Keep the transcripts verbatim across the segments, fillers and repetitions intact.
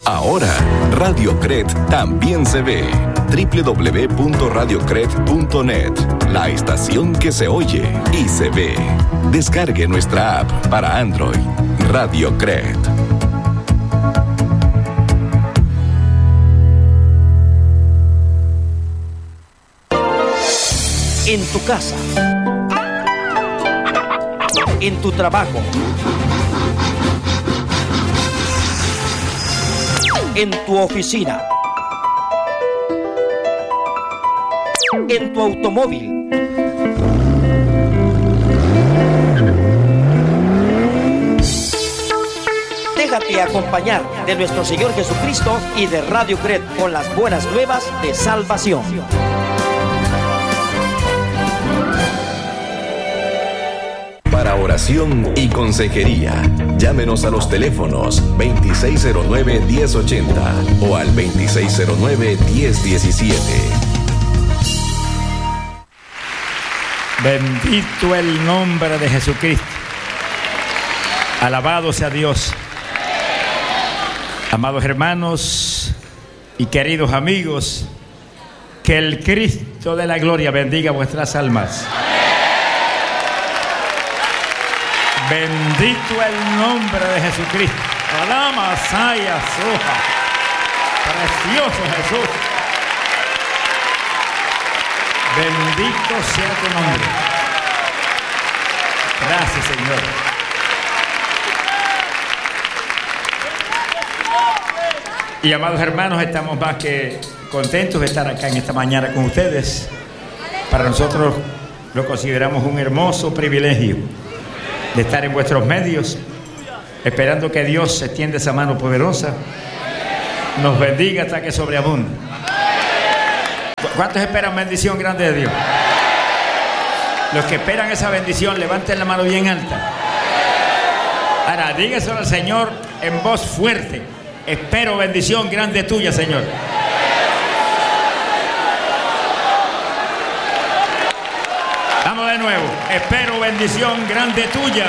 Ahora, Radio Cret también se ve. doble u doble u doble u punto radio cret punto net. La estación que se oye y se ve. Descargue nuestra app para Android. Radio Cret. En tu casa, en tu trabajo, en tu oficina, en tu automóvil, déjate acompañar de nuestro Señor Jesucristo y de Radio Cret con las buenas nuevas de salvación. Para oración y consejería, llámenos a los teléfonos veintiséis cero nueve, diez ochenta o al veintiséis cero nueve, diez diecisiete. Bendito el nombre de Jesucristo. Alabado sea Dios. Amados hermanos y queridos amigos, que el Cristo de la gloria bendiga vuestras almas. Bendito el nombre de Jesucristo. Alama, saya, soja. Precioso Jesús. Bendito sea tu nombre. Gracias, Señor. Y amados hermanos, estamos más que contentos de estar acá en esta mañana con ustedes. Para nosotros lo consideramos un hermoso privilegio de estar en vuestros medios, esperando que Dios extienda esa mano poderosa, nos bendiga hasta que sobreabunde. ¿Cuántos esperan bendición grande de Dios? Los que esperan esa bendición, levanten la mano bien alta. Ahora, dígaselo al Señor en voz fuerte: espero bendición grande tuya, Señor. Vamos de nuevo. Espero bendición grande tuya.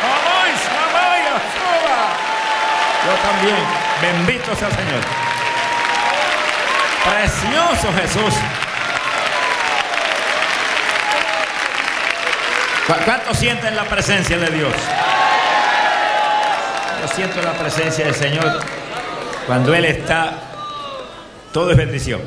Yo también. Bendito sea el Señor. Precioso Jesús. ¿Cuántos sienten la presencia de Dios? Yo siento la presencia del Señor. Cuando Él está, todo es bendición.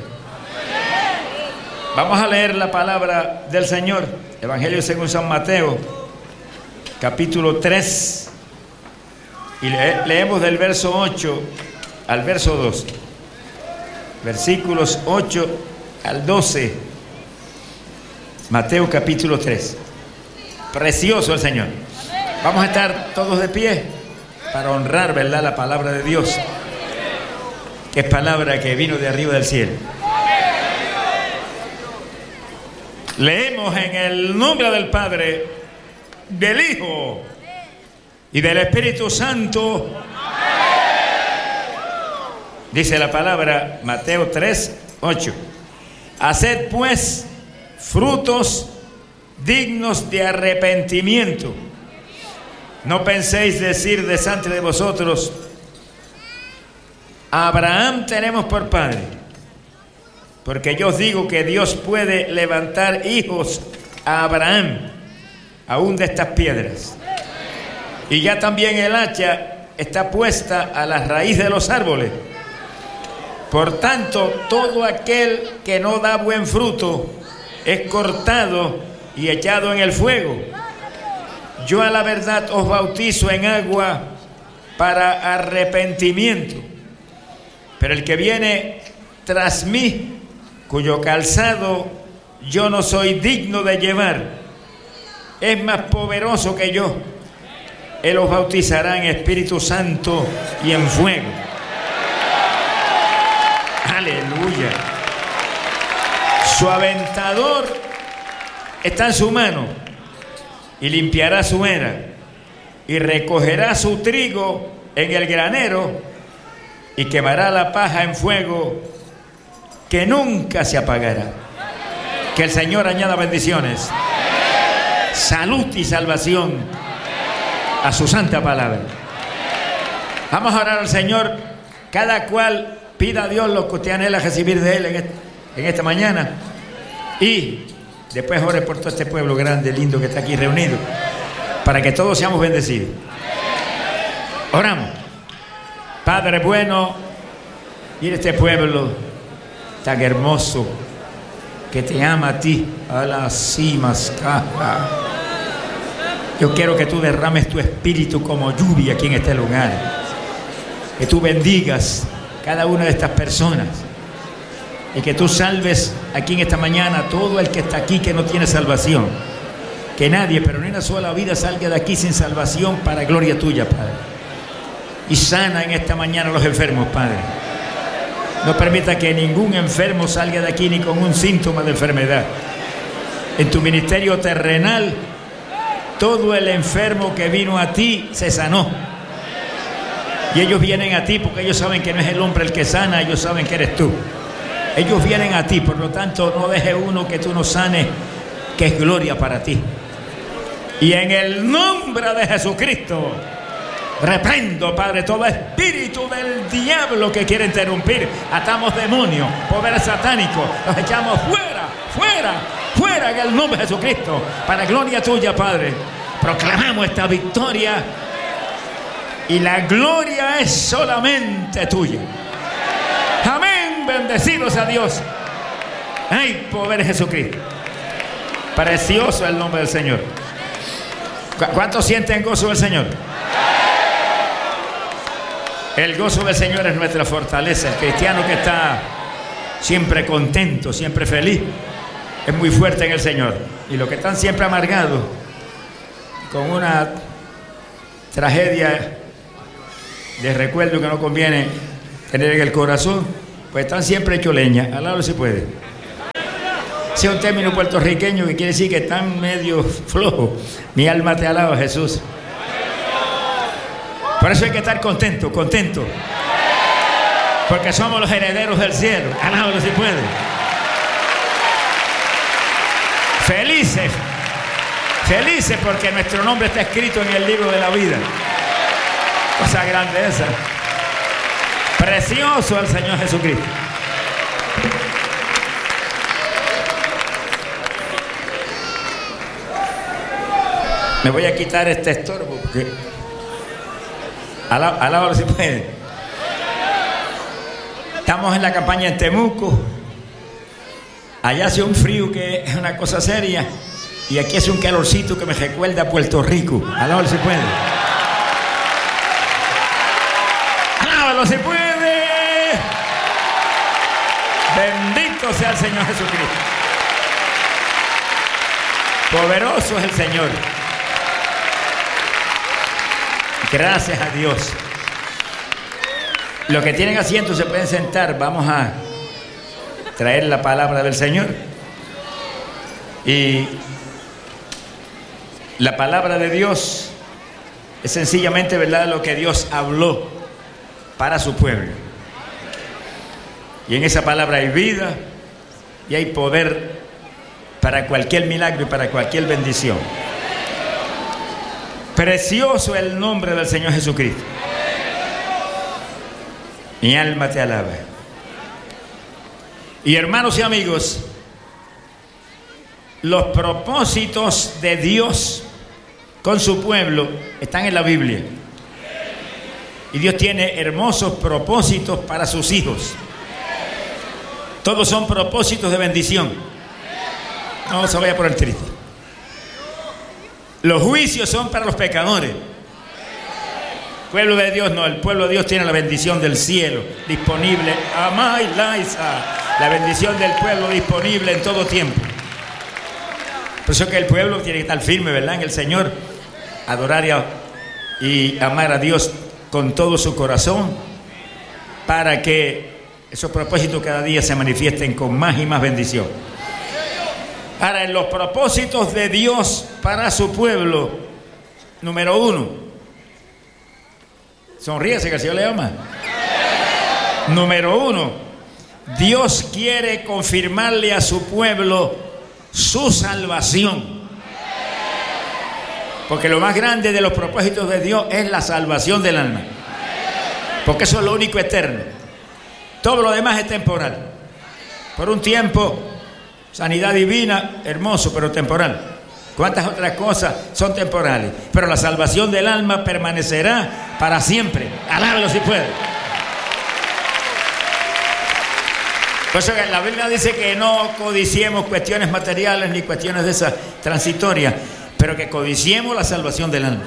Vamos a leer la palabra del Señor. Evangelio según San Mateo, capítulo tres. Y le leemos del verso ocho al verso doce. Versículos ocho al doce. Mateo capítulo tres. Precioso el Señor. Vamos a estar todos de pie para honrar, ¿verdad?, la palabra de Dios, que es palabra que vino de arriba del cielo. Leemos en el nombre del Padre, del Hijo y del Espíritu Santo. Dice la palabra, Mateo tres, ocho. Haced pues frutos dignos de arrepentimiento. No penséis decir de delante de vosotros: a Abraham tenemos por padre. Porque yo os digo que Dios puede levantar hijos a Abraham, aún de estas piedras. Y ya también el hacha está puesta a la raíz de los árboles. Por tanto, todo aquel que no da buen fruto es cortado y echado en el fuego. Yo a la verdad os bautizo en agua para arrepentimiento. Pero el que viene tras mí, cuyo calzado yo no soy digno de llevar, es más poderoso que yo. Él os bautizará en Espíritu Santo y en fuego. Aleluya. Su aventador está en su mano y limpiará su era y recogerá su trigo en el granero y quemará la paja en fuego que nunca se apagará. Que el Señor añada bendiciones, salud y salvación a su santa palabra. Vamos a orar al Señor cada cual pida a Dios lo que usted anhela recibir de Él en, este, en esta mañana. Y después ore por todo este pueblo grande, lindo que está aquí reunido, para que todos seamos bendecidos. Oramos. Padre bueno, mira este pueblo tan hermoso que te ama a ti, a las cimas. Yo quiero que tú derrames tu espíritu como lluvia aquí en este lugar. Que tú bendigas cada una de estas personas. Y que tú salves aquí en esta mañana a todo el que está aquí que no tiene salvación. Que nadie, pero ni una sola vida salga de aquí sin salvación para gloria tuya, Padre. Y sana en esta mañana a los enfermos, Padre. No permita que ningún enfermo salga de aquí ni con un síntoma de enfermedad. En tu ministerio terrenal, todo el enfermo que vino a ti se sanó. Y ellos vienen a ti porque ellos saben que no es el hombre el que sana, ellos saben que eres tú. Ellos vienen a ti, por lo tanto, no deje uno que tú no sanes, que es gloria para ti. Y en el nombre de Jesucristo, reprendo, Padre, todo espíritu del diablo que quiere interrumpir. Atamos demonios, poder satánico, los echamos fuera, fuera, fuera en el nombre de Jesucristo. Para gloria tuya, Padre, proclamamos esta victoria y la gloria es solamente tuya. Amén, bendecidos a Dios. Ay, poder de Jesucristo. Precioso el nombre del Señor. ¿Cuántos sienten gozo del Señor? El gozo del Señor es nuestra fortaleza. El cristiano que está siempre contento, siempre feliz, es muy fuerte en el Señor. Y los que están siempre amargados, con una tragedia de recuerdo que no conviene tener en el corazón, pues están siempre hechos leña. Alábalo si puede. Ese es un término puertorriqueño que quiere decir que están medio flojos. Mi alma te alaba, Jesús. Por eso hay que estar contento, contento. Porque somos los herederos del cielo. Alábalo si puede. Felices. Felices porque nuestro nombre está escrito en el libro de la vida. Cosa grande esa. Precioso el Señor Jesucristo. Me voy a quitar este estorbo porque alábalo si puede. Estamos en la campaña en Temuco. Allá hace un frío que es una cosa seria y aquí hace un calorcito que me recuerda a Puerto Rico. Alábalo si puede. Alábalo si puede. Bendito sea el Señor Jesucristo. Poderoso es el Señor. Gracias a Dios. Los que tienen asiento se pueden sentar. Vamos a traer la palabra del Señor. Y la palabra de Dios es sencillamente, ¿verdad?, lo que Dios habló para su pueblo. Y en esa palabra hay vida y hay poder para cualquier milagro y para cualquier bendición. Precioso el nombre del Señor Jesucristo. Mi alma te alaba. Y hermanos y amigos, los propósitos de Dios con su pueblo están en la Biblia. Y Dios tiene hermosos propósitos para sus hijos. Todos son propósitos de bendición. No se vaya por el triste. Los juicios son para los pecadores. Pueblo de Dios no, el pueblo de Dios tiene la bendición del cielo disponible. Amai Laisa, la bendición del pueblo disponible en todo tiempo. Por eso que el pueblo tiene que estar firme, ¿verdad?, en el Señor, adorar y, a, y amar a Dios con todo su corazón, para que esos propósitos cada día se manifiesten con más y más bendición. Ahora, en los propósitos de Dios para su pueblo, número uno, sonríese que el Señor le ama. Número uno, Dios quiere confirmarle a su pueblo su salvación. Porque lo más grande de los propósitos de Dios es la salvación del alma. Porque eso es lo único eterno. Todo lo demás es temporal. Por un tiempo, sanidad divina, hermoso, pero temporal. ¿Cuántas otras cosas son temporales? Pero la salvación del alma permanecerá para siempre. Alábalo si puede. Por eso que la Biblia dice que no codiciemos cuestiones materiales ni cuestiones de esas transitorias, pero que codiciemos la salvación del alma.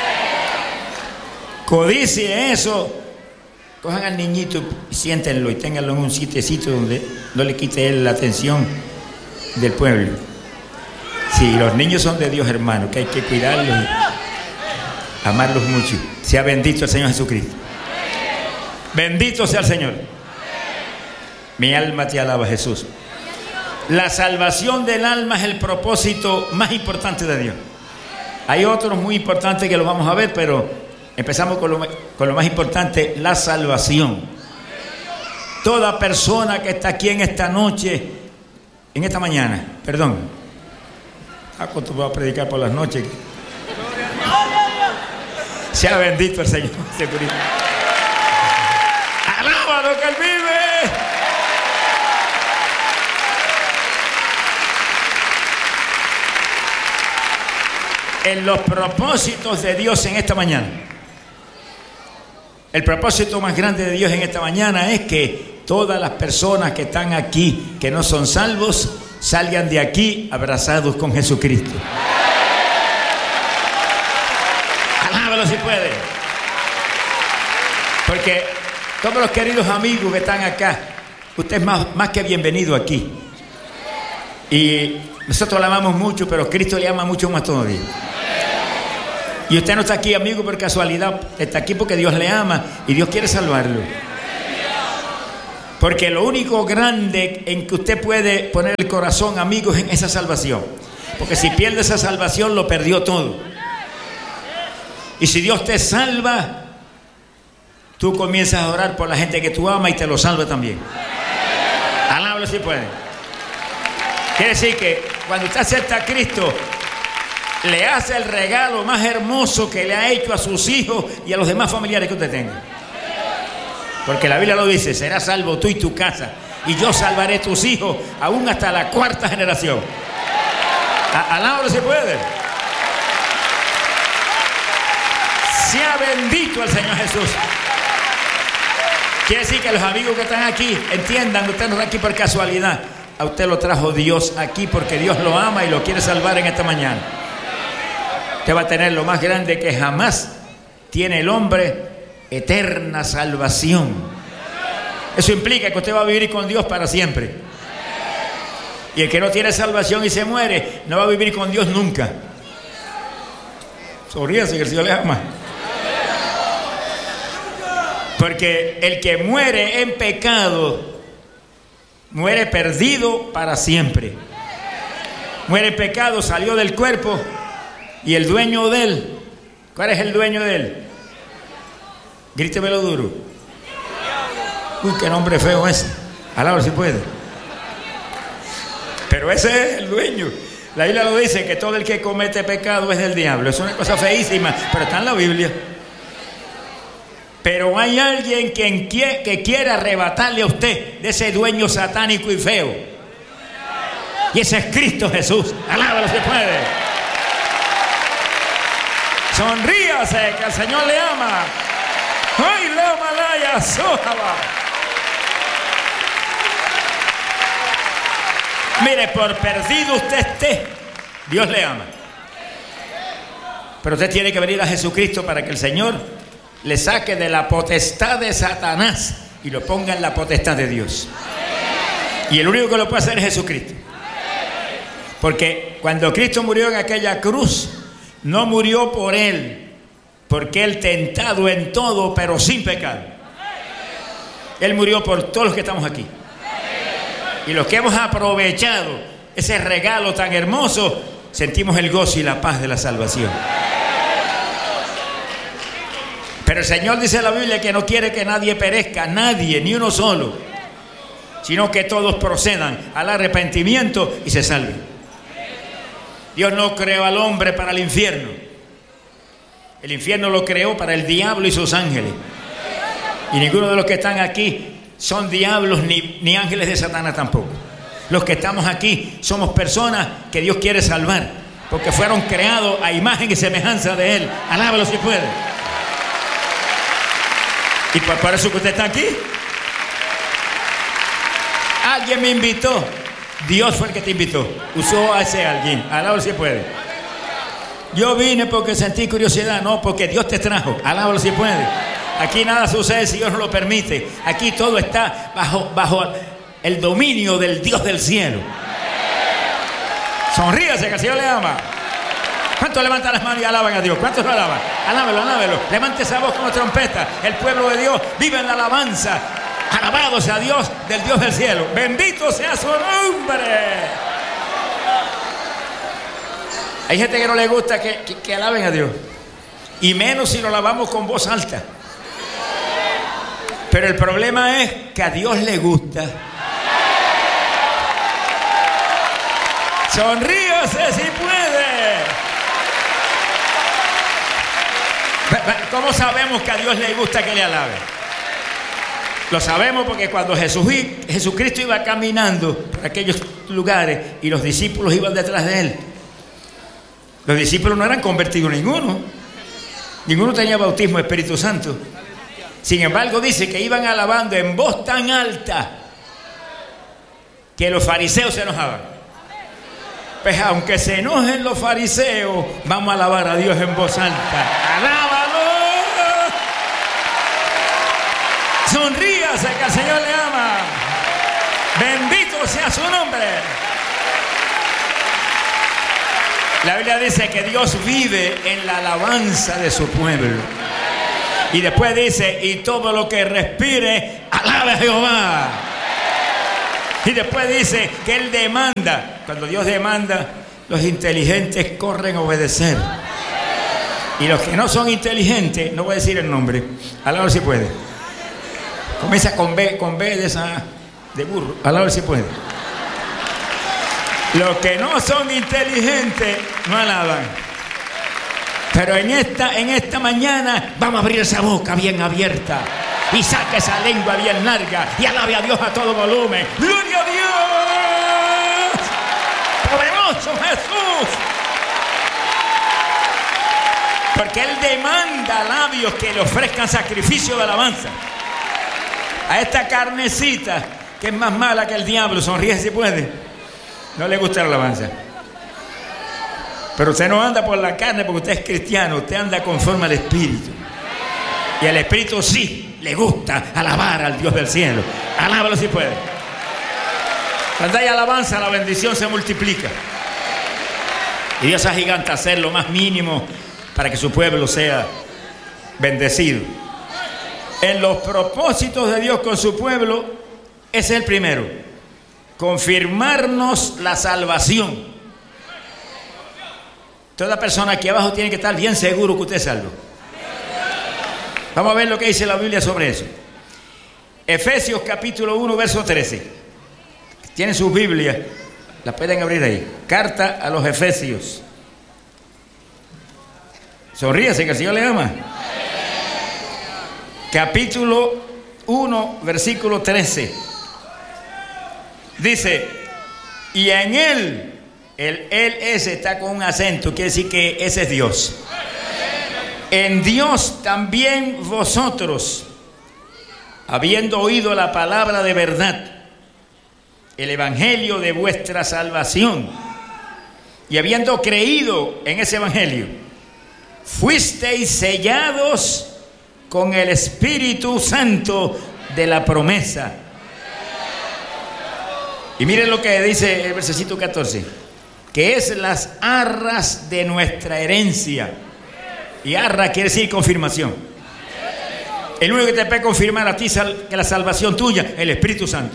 Codicie eso. Cojan al niñito y siéntenlo y ténganlo en un sitiecito donde no le quite él la atención del pueblo. Sí, los niños son de Dios, hermano, que hay que cuidarlos y amarlos mucho. Sea bendito el Señor Jesucristo. Bendito sea el Señor. Mi alma te alaba, Jesús. La salvación del alma es el propósito más importante de Dios. Hay otros muy importantes que los vamos a ver, pero empezamos con lo, con lo más importante, la salvación. Toda persona que está aquí en esta noche, en esta mañana, perdón. ¿A cuánto voy a predicar por las noches? Sea bendito el Señor. Alábalo que Él vive. En los propósitos de Dios en esta mañana. El propósito más grande de Dios en esta mañana es que todas las personas que están aquí, que no son salvos, salgan de aquí abrazados con Jesucristo. Alábalo si puede. Porque todos los queridos amigos que están acá, usted es más, más que bienvenido aquí. Y nosotros le amamos mucho, pero Cristo le ama mucho más todavía. Y usted no está aquí, amigo, por casualidad. Está aquí porque Dios le ama y Dios quiere salvarlo. Porque lo único grande en que usted puede poner el corazón, amigos, es en esa salvación. Porque si pierde esa salvación, lo perdió todo. Y si Dios te salva, tú comienzas a orar por la gente que tú amas y te lo salva también. Alábalo si puede. Quiere decir que cuando usted acepta a Cristo, le hace el regalo más hermoso que le ha hecho a sus hijos y a los demás familiares que usted tenga. Porque la Biblia lo dice, serás salvo tú y tu casa, y yo salvaré tus hijos aún hasta la cuarta generación. Alábalo si puede. Sea bendito el Señor Jesús. Quiere decir que los amigos que están aquí entiendan que usted no está aquí por casualidad. A usted lo trajo Dios aquí porque Dios lo ama y lo quiere salvar en esta mañana. Usted va a tener lo más grande que jamás tiene el hombre, eterna salvación. Eso implica que usted va a vivir con Dios para siempre. Y el que no tiene salvación y se muere, no va a vivir con Dios nunca. Sonríase que el Señor le ama. Porque el que muere en pecado, muere perdido para siempre. Muere en pecado, salió del cuerpo. Y el dueño de él, ¿cuál es el dueño de él? Grítemelo duro. Uy, qué nombre feo ese. Alábalo si puede. Pero ese es el dueño. La Biblia lo dice, que todo el que comete pecado es del diablo. Es una cosa feísima, pero está en la Biblia. Pero hay alguien que, que quiere arrebatarle a usted de ese dueño satánico y feo. Y ese es Cristo Jesús. Alábalo si puede. Sonríase que el Señor le ama. ¡Ay, la malaya, sojaba! Mire, por perdido usted esté, Dios le ama. Pero usted tiene que venir a Jesucristo para que el Señor le saque de la potestad de Satanás y lo ponga en la potestad de Dios. Y el único que lo puede hacer es Jesucristo. Porque cuando Cristo murió en aquella cruz, no murió por él, porque él tentado en todo, pero sin pecado. Él murió por todos los que estamos aquí. Y los que hemos aprovechado ese regalo tan hermoso, sentimos el gozo y la paz de la salvación. Pero el Señor dice en la Biblia que no quiere que nadie perezca, nadie, ni uno solo, sino que todos procedan al arrepentimiento y se salven. Dios no creó al hombre para el infierno. El infierno lo creó para el diablo y sus ángeles. Y ninguno de los que están aquí son diablos ni, ni ángeles de Satanás tampoco. Los que estamos aquí somos personas que Dios quiere salvar, porque fueron creados a imagen y semejanza de Él. Alábalo si puede. Y por, por eso que usted está aquí. Alguien me invitó. Dios fue el que te invitó. Usó a ese alguien. Alábalo si puede. Yo vine porque sentí curiosidad, no porque Dios te trajo. Alábalo si puede. Aquí nada sucede si Dios no lo permite. Aquí todo está bajo, bajo el dominio del Dios del cielo. Sonríase que el Señor le ama. ¿Cuántos levantan las manos y alaban a Dios? ¿Cuántos lo alaban? Alábelo, alábelo. Levante esa voz como trompeta. El pueblo de Dios vive en la alabanza. Alabado sea Dios del Dios del cielo. Bendito sea su nombre. Hay gente que no le gusta que, que, que alaben a Dios. Y menos si lo alabamos con voz alta. Pero el problema es que a Dios le gusta. Sonríase si puede. ¿Cómo sabemos que a Dios le gusta que le alabe? Lo sabemos porque cuando Jesús, Jesucristo iba caminando por aquellos lugares y los discípulos iban detrás de Él. Los discípulos no eran convertidos ninguno. Ninguno tenía bautismo de Espíritu Santo. Sin embargo, dice que iban alabando en voz tan alta que los fariseos se enojaban. Pues aunque se enojen los fariseos, vamos a alabar a Dios en voz alta. ¡Alábalo! Sonríase que el Señor le ama. Bendito sea su nombre. La Biblia dice que Dios vive en la alabanza de su pueblo. Y después dice, y todo lo que respire, alabe a Jehová. Y después dice que Él demanda. Cuando Dios demanda, los inteligentes corren a obedecer. Y los que no son inteligentes, no voy a decir el nombre, alábalo si puede. Comienza con B, con B de esa, de burro, alábalo si puede. Los que no son inteligentes, no alaban. Pero en esta, en esta mañana vamos a abrir esa boca bien abierta y saque esa lengua bien larga y alabe a Dios a todo volumen. ¡Gloria a Dios! ¡Poderoso Jesús! Porque Él demanda a labios que le ofrezcan sacrificio de alabanza. A esta carnecita que es más mala que el diablo, sonríe si puede. No le gusta la alabanza. Pero usted no anda por la carne porque usted es cristiano, usted anda conforme al Espíritu. Y al Espíritu sí le gusta alabar al Dios del cielo. Alábalo si puede. Cuando hay alabanza, la bendición se multiplica. Y Dios agiganta hacer lo más mínimo para que su pueblo sea bendecido. En los propósitos de Dios con su pueblo, ese es el primero. Confirmarnos la salvación. Toda persona aquí abajo tiene que estar bien seguro que usted es salvo. Vamos a ver lo que dice la Biblia sobre eso. Efesios capítulo uno, verso trece. Tienen sus Biblias, la pueden abrir ahí. Carta a los Efesios. Sonríase que el Señor le ama. Capítulo uno, versículo trece. Dice, y en él, el él ese está con un acento, quiere decir que ese es Dios. En Dios también vosotros, habiendo oído la palabra de verdad, el evangelio de vuestra salvación, y habiendo creído en ese evangelio, fuisteis sellados con el Espíritu Santo de la promesa. Y miren lo que dice el versículo catorce, que es las arras de nuestra herencia. Y arra quiere decir confirmación. El único que te puede confirmar a ti que la salvación tuya, el Espíritu Santo.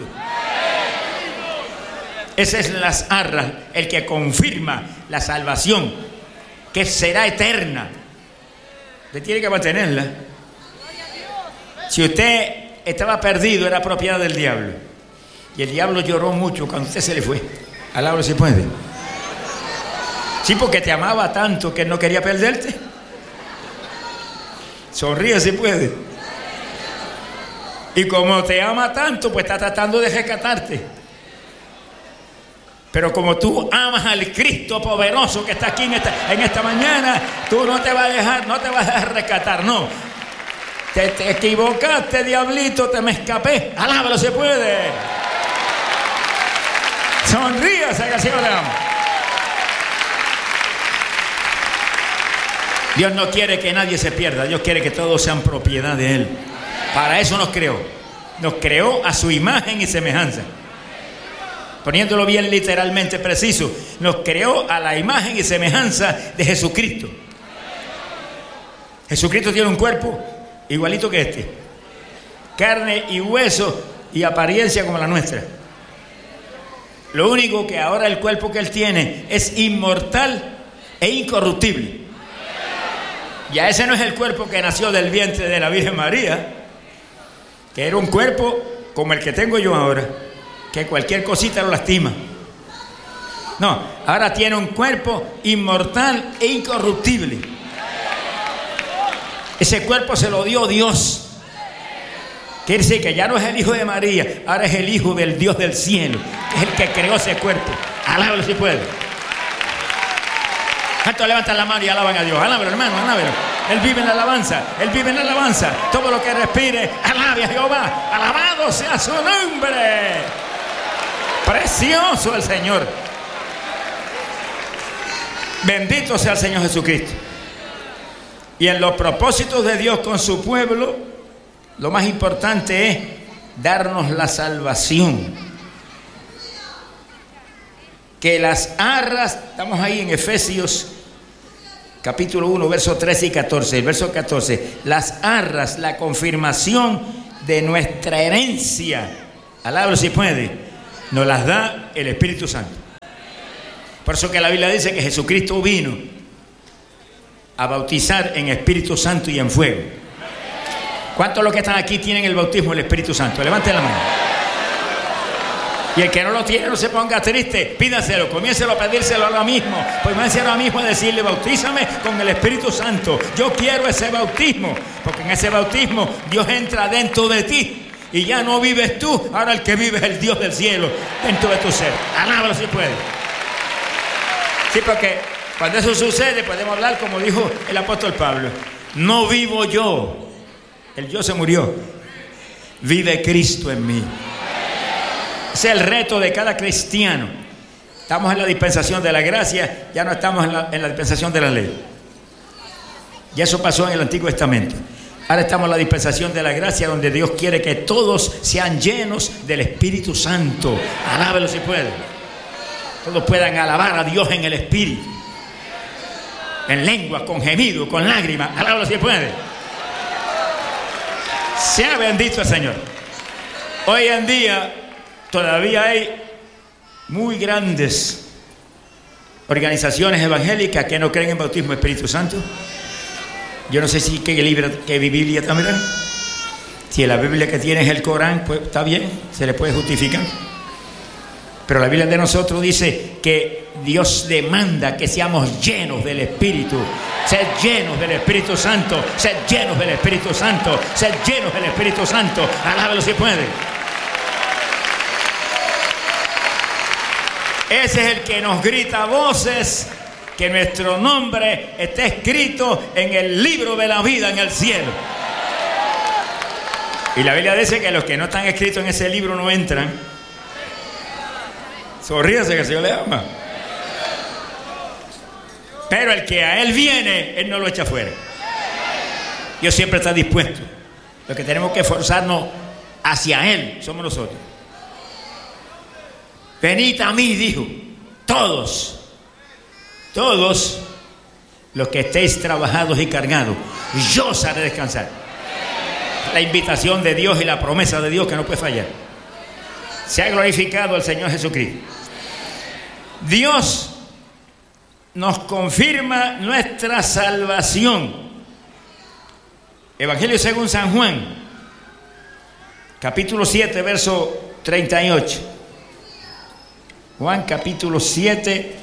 Esa es las arras, el que confirma la salvación, que será eterna. Usted tiene que mantenerla. Si usted estaba perdido, era propiedad del diablo. Y el diablo lloró mucho cuando usted se le fue. Alábalo si puede. Sí, porque te amaba tanto que no quería perderte. Sonríe si puede. Y como te ama tanto, pues está tratando de rescatarte. Pero como tú amas al Cristo poderoso que está aquí en esta, en esta mañana, tú no te vas a dejar, no te vas a dejar rescatar, no. Te, te equivocaste, diablito, te me escapé. Alábalo, se puede. Sonríase, que el Señor le ama. Dios no quiere que nadie se pierda. Dios quiere que todos sean propiedad de Él. Para eso nos creó. Nos creó a su imagen y semejanza. Poniéndolo bien literalmente preciso, nos creó a la imagen y semejanza de Jesucristo. Jesucristo tiene un cuerpo igualito que este. Carne y hueso y apariencia como la nuestra. Lo único que ahora el cuerpo que Él tiene es inmortal e incorruptible. Ya ese no es el cuerpo que nació del vientre de la Virgen María, que era un cuerpo como el que tengo yo ahora, que cualquier cosita lo lastima. No, ahora tiene un cuerpo inmortal e incorruptible. Ese cuerpo se lo dio Dios. Quiere decir que ya no es el hijo de María, ahora es el hijo del Dios del cielo, que es el que creó ese cuerpo. Alábalo si puede. ¿Cuántos levantan la mano y alaban a Dios? Alábalo, hermano, alábalo. Él vive en la alabanza, Él vive en la alabanza. Todo lo que respire, alabe a Jehová. Alabado sea su nombre. Precioso el Señor. Bendito sea el Señor Jesucristo. Y en los propósitos de Dios con su pueblo, lo más importante es darnos la salvación. Que las arras, estamos ahí en Efesios capítulo uno, versos trece y catorce. El verso catorce, las arras, la confirmación de nuestra herencia, alábalo si puede, nos las da el Espíritu Santo. Por eso que la Biblia dice que Jesucristo vino a bautizar en Espíritu Santo y en fuego. ¿Cuántos de los que están aquí tienen el bautismo del Espíritu Santo? Levanten la mano. Y el que no lo tiene, no se ponga triste, pídaselo, comiéncelo a pedírselo ahora mismo. Comience ahora mismo a decirle, bautízame con el Espíritu Santo. Yo quiero ese bautismo, porque en ese bautismo Dios entra dentro de ti. Y ya no vives tú, ahora el que vive es el Dios del cielo dentro de tu ser. Alábalo si puede. Sí, porque cuando eso sucede, podemos hablar como dijo el apóstol Pablo. No vivo yo, el yo se murió. Vive Cristo en mí. Ese es el reto de cada cristiano. Estamos en la dispensación de la gracia, ya no estamos en la, en la dispensación de la ley. Y eso pasó en el Antiguo Testamento. Ahora estamos en la dispensación de la gracia, donde Dios quiere que todos sean llenos del Espíritu Santo. Alábelo si puede. Todos puedan alabar a Dios en el Espíritu. En lengua, con gemido, con lágrimas. Alábelo si puede. Sea bendito el Señor. Hoy en día todavía hay muy grandes organizaciones evangélicas que no creen en bautismo del Espíritu Santo. Yo no sé si qué, libro, qué Biblia también. Si la Biblia que tiene es el Corán, pues está bien, se le puede justificar. Pero la Biblia de nosotros dice que Dios demanda que seamos llenos del Espíritu. Ser llenos del Espíritu Santo. Ser llenos del Espíritu Santo. Ser llenos del Espíritu Santo. Alábalo si puede. Ese es el que nos grita a voces que nuestro nombre esté escrito en el libro de la vida en el cielo. Y la Biblia dice que los que no están escritos en ese libro no entran. Sonríase que el Señor le ama. Pero el que a Él viene, Él no lo echa fuera. Dios siempre está dispuesto. Lo que tenemos que esforzarnos hacia Él somos nosotros. Venid a mí, dijo, todos, todos los que estéis trabajados y cargados, yo os haré descansar. La invitación de Dios y la promesa de Dios que no puede fallar. Se ha glorificado el Señor Jesucristo. Dios nos confirma nuestra salvación. Evangelio según San Juan, capítulo siete, verso treinta y ocho. Juan capítulo siete,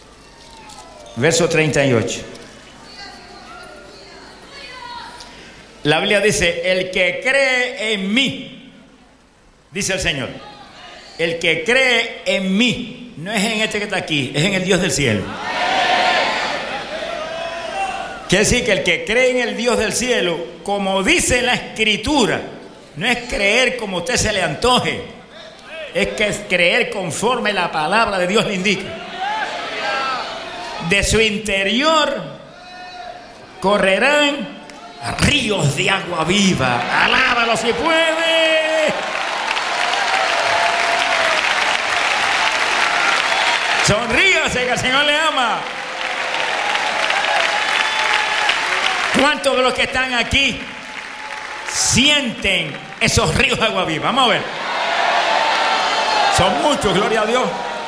verso treinta y ocho. La Biblia dice, el que cree en mí, dice el Señor, el que cree en mí, no es en este que está aquí, es en el Dios del cielo. Quiere decir que el que cree en el Dios del cielo, como dice la Escritura, no es creer como a usted se le antoje, es que es creer conforme la palabra de Dios le indica. De su interior correrán ríos de agua viva. Alábalo si puede. Sonríase que el Señor le ama. ¿Cuántos de los que están aquí sienten esos ríos de agua viva? Vamos a ver. Son muchos, gloria a Dios.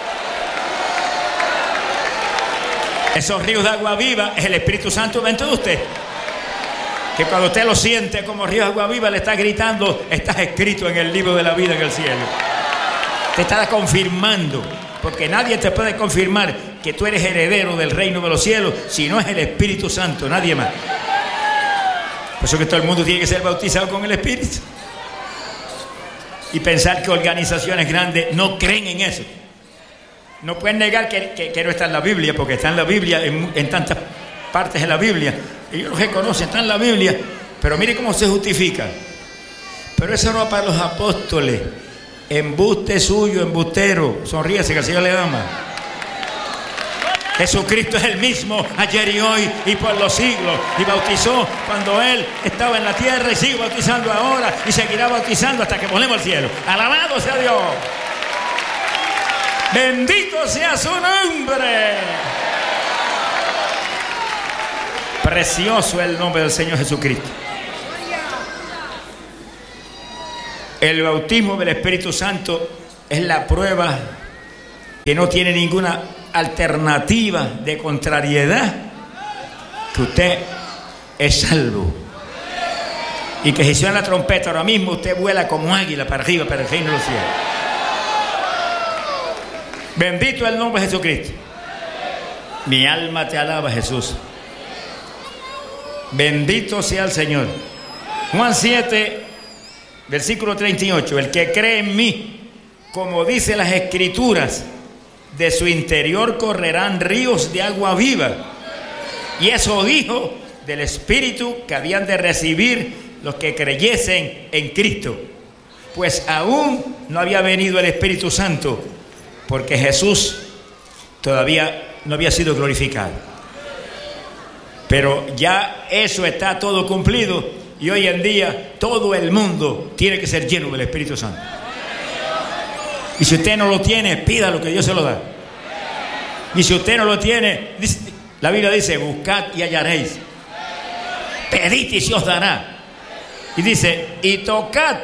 Esos ríos de agua viva es el Espíritu Santo dentro de usted. Que cuando usted lo siente como ríos de agua viva, le está gritando, estás escrito en el libro de la vida en el cielo. Te está confirmando, porque nadie te puede confirmar que tú eres heredero del reino de los cielos si no es el Espíritu Santo, nadie más. Por eso que todo el mundo tiene que ser bautizado con el Espíritu. Y pensar que organizaciones grandes no creen en eso. No pueden negar que, que, que no está en la Biblia, porque está en la Biblia, en, en tantas partes de la Biblia. Ellos lo reconocen, está en la Biblia. Pero mire cómo se justifica. Pero eso no para los apóstoles. Embuste suyo, embustero. Sonríese que el Señor le ama. Jesucristo es el mismo ayer y hoy y por los siglos. Y bautizó cuando Él estaba en la tierra y sigue bautizando ahora y seguirá bautizando hasta que volvemos al cielo. Alabado sea Dios. Bendito sea su nombre. Precioso es el nombre del Señor Jesucristo. El bautismo del Espíritu Santo es la prueba que no tiene ninguna alternativa de contrariedad, que usted es salvo. Y que si suena la trompeta ahora mismo, usted vuela como águila para arriba, para el reino de los cielos. Bendito es el nombre de Jesucristo. Mi alma te alaba, Jesús. Bendito sea el Señor. Juan siete, versículo treinta y ocho. El que cree en mí, como dice las Escrituras, de su interior correrán ríos de agua viva. Y eso dijo del Espíritu que habían de recibir los que creyesen en Cristo. Pues aún no había venido el Espíritu Santo, porque Jesús todavía no había sido glorificado. Pero ya eso está todo cumplido y hoy en día todo el mundo tiene que ser lleno del Espíritu Santo. Y si usted no lo tiene, pídalo que Dios se lo da. Y si usted no lo tiene, la Biblia dice, buscad y hallaréis. Pedid y se os dará. Y dice, y tocad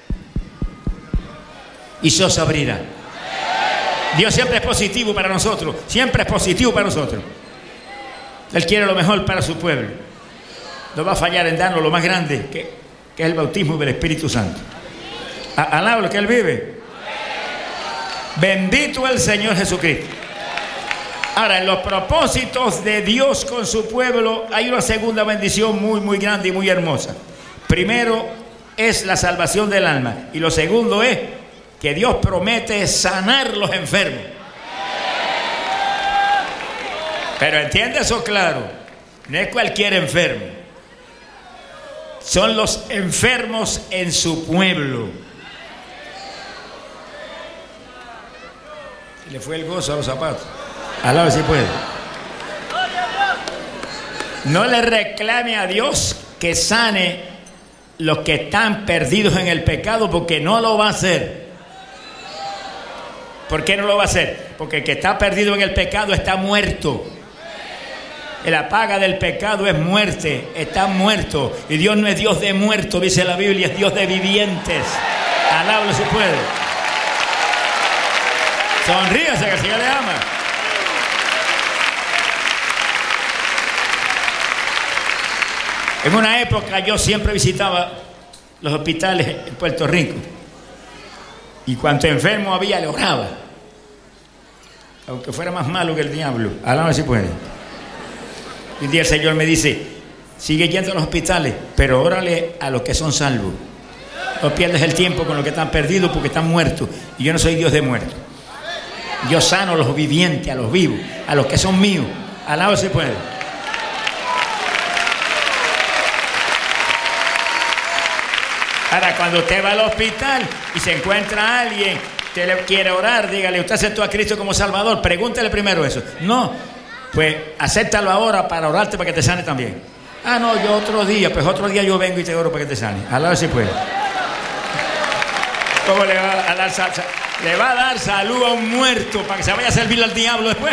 y se os abrirá. Dios siempre es positivo para nosotros, siempre es positivo para nosotros. Él quiere lo mejor para su pueblo. No va a fallar en darnos lo más grande, que, que es el bautismo del Espíritu Santo. Alaba lo que Él vive. Bendito el Señor Jesucristo. Ahora, en los propósitos de Dios con su pueblo hay una segunda bendición muy, muy grande y muy hermosa. Primero es la salvación del alma. Y lo segundo es que Dios promete sanar los enfermos. Pero entiende eso claro, no es cualquier enfermo. Son los enfermos en su pueblo. Le fue el gozo a los zapatos. Alaba si puede. No le reclame a Dios que sane los que están perdidos en el pecado, porque no lo va a hacer. ¿Por qué no lo va a hacer? Porque el que está perdido en el pecado está muerto. La paga del pecado es muerte, está muerto. Y Dios no es Dios de muertos, dice la Biblia, es Dios de vivientes. Alábalo si puede. Sonríase que el Señor le ama. En una época yo siempre visitaba los hospitales en Puerto Rico. Y cuanto enfermo había, le oraba. Aunque fuera más malo que el diablo. Alábalo si puede. Y un día el Señor me dice, Sigue yendo a los hospitales, pero órale a los que son salvos. No pierdes el tiempo con los que están perdidos porque están muertos. Y yo no soy Dios de muertos. Yo sano a los vivientes, a los vivos, a los que son míos. Alaba si puede. Ahora, cuando usted va al hospital y se encuentra a alguien que le quiere orar, dígale, ¿usted aceptó a Cristo como Salvador? Pregúntele primero eso. No, pues acéptalo ahora para orarte para que te sane también. Ah, no, yo otro día, pues otro día yo vengo y te oro para que te sane. Alaba si puede. ¿Cómo le va a dar salsa? Le va a dar salud a un muerto para que se vaya a servirle al diablo después.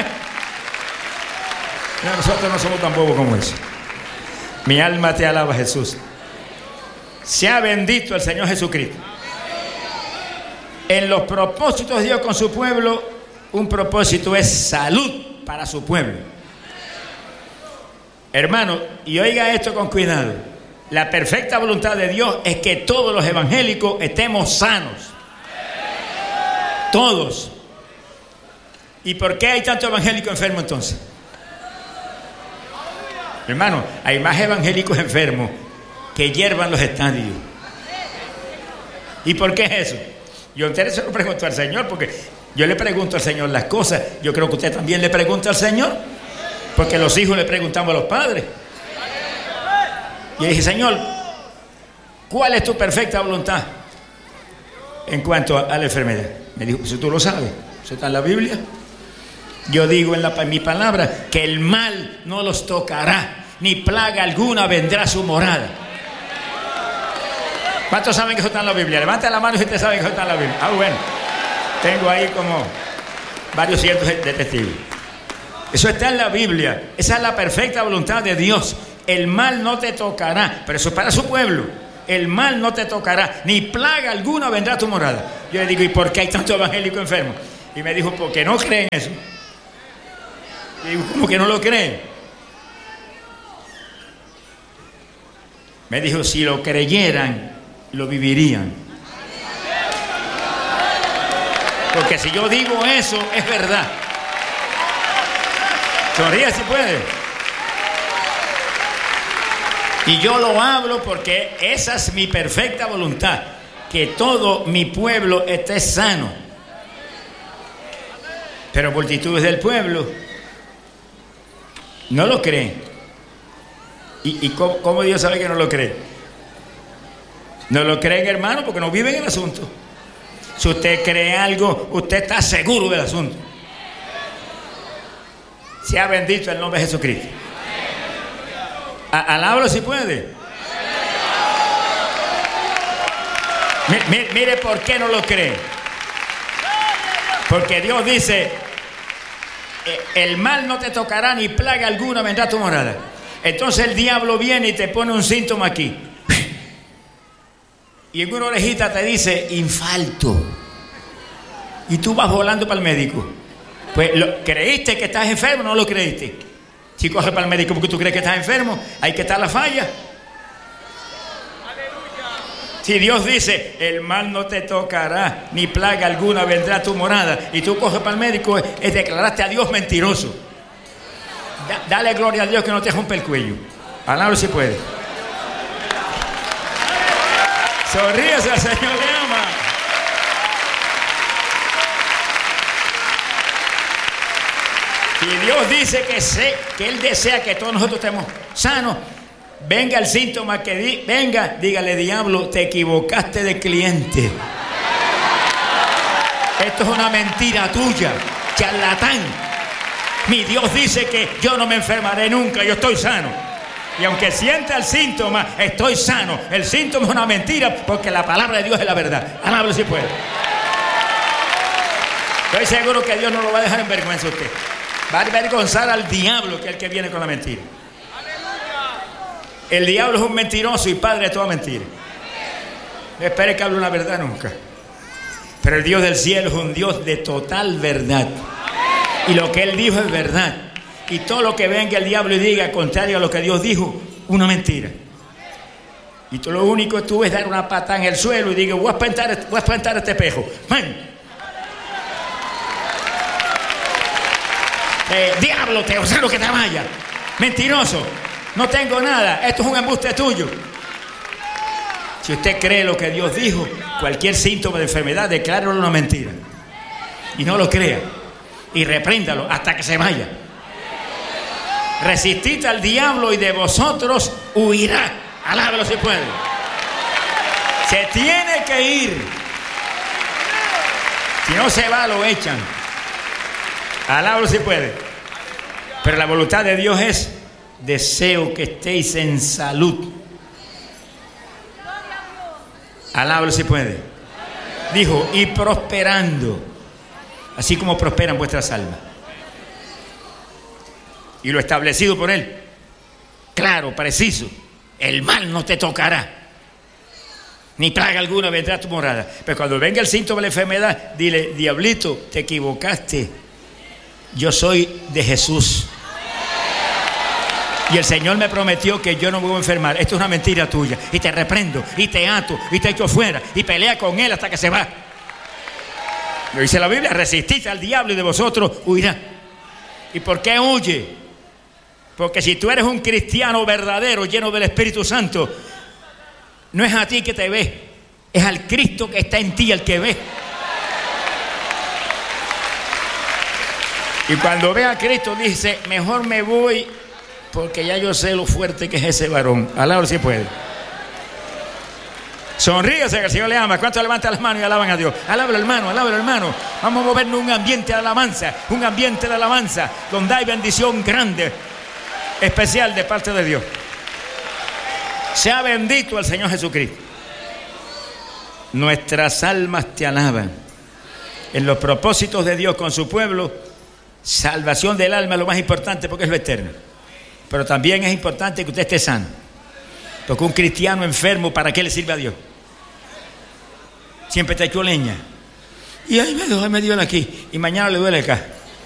No, nosotros no somos tan bobos como eso. Mi alma te alaba, Jesús. Sea bendito el Señor Jesucristo. En los propósitos de Dios con su pueblo, un propósito es salud para su pueblo. Hermano, y oiga esto con cuidado. La perfecta voluntad de Dios es que todos los evangélicos estemos sanos. Todos. ¿Y por qué hay tanto evangélico enfermo entonces? Hermano, hay más evangélicos enfermos que hiervan los estadios. ¿Y por qué es eso? Yo entonces se lo pregunto al Señor, porque yo le pregunto al Señor las cosas. Yo creo que usted también le pregunta al Señor, porque los hijos le preguntamos a los padres. Y yo dije, Señor, ¿cuál es tu perfecta voluntad en cuanto a, a la enfermedad? Me dijo, eso tú lo sabes, eso está en la Biblia. Yo digo en, la, en mi palabra que el mal no los tocará, ni plaga alguna vendrá a su morada. ¿Cuántos saben que eso está en la Biblia? Levanta la mano si ustedes saben que eso está en la Biblia. Ah, bueno, tengo ahí como varios cientos de testigos. Eso está en la Biblia. Esa es la perfecta voluntad de Dios. El mal no te tocará, pero eso es para su pueblo. El mal no te tocará, ni plaga alguna vendrá a tu morada. Yo le digo, ¿y por qué hay tanto evangélico enfermo? Y me dijo, porque no creen eso. Y digo, ¿cómo que no lo creen? Me dijo, si lo creyeran, lo vivirían. Porque si yo digo eso, es verdad. Sonríe si puede. Y yo lo hablo porque esa es mi perfecta voluntad, que todo mi pueblo esté sano. Pero multitudes del pueblo no lo creen. ¿Y, y cómo, cómo Dios sabe que no lo creen? No lo creen, hermano, porque no viven el asunto. Si usted cree algo, usted está seguro del asunto. Sea bendito el nombre de Jesucristo. Alábalo si puede. Mire, mire por qué no lo cree. Porque Dios dice, el mal no te tocará ni plaga alguna vendrá a tu morada. Entonces el diablo viene y te pone un síntoma aquí. Y en una orejita te dice, infarto. Y tú vas volando para el médico. Pues, lo, ¿creíste que estás enfermo o no lo creíste? Si coges para el médico porque tú crees que estás enfermo, ahí que está la falla. Si Dios dice, el mal no te tocará, ni plaga alguna vendrá a tu morada, y tú coges para el médico, es declaraste a Dios mentiroso. Da, dale gloria a Dios que no te rompe el cuello. Alábalo si puede. Sonríese, al Señor le ama. Y Dios dice que, sé, que Él desea que todos nosotros estemos sanos. Venga el síntoma que di, venga, dígale, diablo, te equivocaste de cliente. Esto es una mentira tuya, charlatán. Mi Dios dice que yo no me enfermaré nunca, yo estoy sano. Y aunque sienta el síntoma, estoy sano. El síntoma es una mentira porque la palabra de Dios es la verdad. Alábalo si puede. Estoy seguro que Dios no lo va a dejar en vergüenza a usted. Va a avergonzar al diablo, que es el que viene con la mentira. El diablo es un mentiroso y padre de toda mentira. No espere que hable una verdad nunca. Pero el Dios del cielo es un Dios de total verdad. Y lo que Él dijo es verdad. Y todo lo que venga el diablo y diga contrario a lo que Dios dijo, una mentira. Y tú lo único que tú es dar una patada en el suelo y diga, voy a espantar, voy a espantar este espejo. ¡Man! Eh, diablo, te ordeno que te vaya. Mentiroso. no tengo nada, esto es un embuste tuyo. Si usted cree lo que Dios dijo, cualquier síntoma de enfermedad, decláralo una mentira. Y no lo crea. Y repréndalo hasta que se vaya. Resistid al diablo y de vosotros huirá. Alábalo si puede. Se tiene que ir. Si no se va, lo echan. Alábalo si puede. Pero la voluntad de Dios es: deseo que estéis en salud. Alábalo si puede. Dijo, y prosperando, así como prosperan vuestras almas. Y lo establecido por Él, claro, preciso: el mal no te tocará, ni plaga alguna vendrá a tu morada. Pero cuando venga el síntoma de la enfermedad, dile: diablito, te equivocaste, yo soy de Jesús. Y el Señor me prometió que yo no me voy a enfermar. Esto es una mentira tuya. Y te reprendo, y te ato, y te echo fuera, y pelea con Él hasta que se va. Lo dice la Biblia: resistid al diablo y de vosotros huirá. ¿Y por qué huye? Porque si tú eres un cristiano verdadero, lleno del Espíritu Santo, no es a ti que te ve, es al Cristo que está en ti el que ve. Y cuando ve a Cristo dice: mejor me voy, porque ya yo sé lo fuerte que es ese varón. Alábalo si puede. Sonríese, que el Señor le ama. ¿Cuántos levantan las manos y alaban a Dios? Alábalo, hermano, alábalo, hermano. Vamos a movernos un ambiente de alabanza, un ambiente de alabanza donde hay bendición grande, especial de parte de Dios. Sea bendito el Señor Jesucristo. Nuestras almas te alaban. En los propósitos de Dios con su pueblo, salvación del alma es lo más importante, porque es lo eterno. Pero también es importante que usted esté sano, porque un cristiano enfermo, ¿para qué le sirve a Dios? Siempre te echó leña y ay, me duele, me duele aquí, y mañana le duele acá.